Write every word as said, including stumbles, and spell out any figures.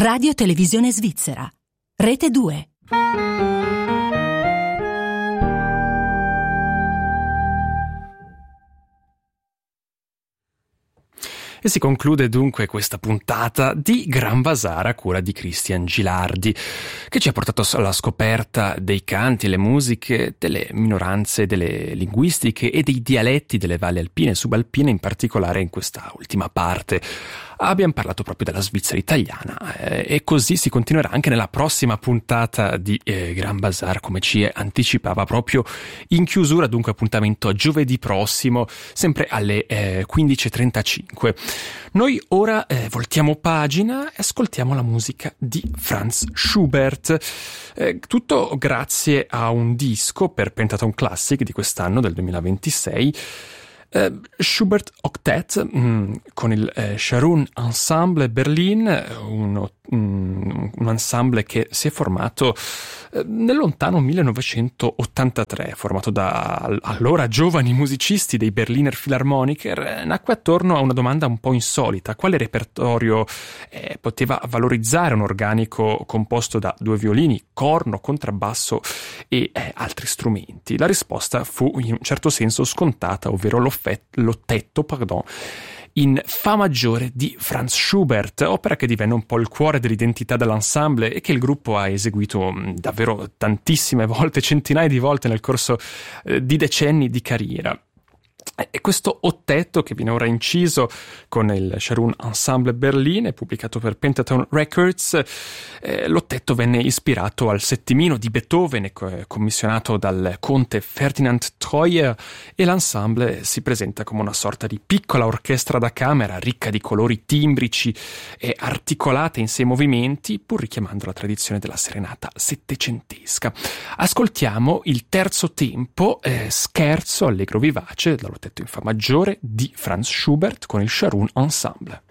Radio Televisione Svizzera, Rete due. E si conclude dunque questa puntata di Gran Bazar a cura di Cristian Gilardi, che ci ha portato alla scoperta dei canti e le musiche delle minoranze, delle linguistiche e dei dialetti delle valli alpine e subalpine, in particolare in questa ultima parte. Abbiamo parlato proprio della Svizzera italiana eh, e così si continuerà anche nella prossima puntata di eh, Gran Bazar, come ci anticipava proprio in chiusura. Dunque appuntamento a giovedì prossimo, sempre alle eh, quindici e trentacinque. Noi ora eh, voltiamo pagina e ascoltiamo la musica di Franz Schubert, eh, tutto grazie a un disco per Pentaton Classic di quest'anno, del duemilaventisei. Uh, Schubert Octet mh, con il eh, Scharoun Ensemble Berlin, uno, mh, un ensemble che si è formato eh, nel lontano millenovecentottantatré, formato da allora giovani musicisti dei Berliner Philharmoniker. Nacque attorno a una domanda un po' insolita: quale repertorio eh, poteva valorizzare un organico composto da due violini, corno, contrabbasso e eh, altri strumenti? La risposta fu in un certo senso scontata, ovvero l'offerta l'ottetto, pardon, in Fa maggiore di Franz Schubert, opera che divenne un po' il cuore dell'identità dell'ensemble e che il gruppo ha eseguito mh, davvero tantissime volte, centinaia di volte nel corso eh, di decenni di carriera. E questo ottetto, che viene ora inciso con il Scharoun Ensemble Berlin e pubblicato per Pentaton Records, eh, l'ottetto venne ispirato al settimino di Beethoven, eh, commissionato dal conte Ferdinand Treuer, e l'ensemble si presenta come una sorta di piccola orchestra da camera, ricca di colori timbrici e articolata in sei movimenti, pur richiamando la tradizione della serenata settecentesca. Ascoltiamo il terzo tempo, eh, scherzo allegro vivace, dall'ottetto in Fa maggiore di Franz Schubert con il Scharoun Ensemble.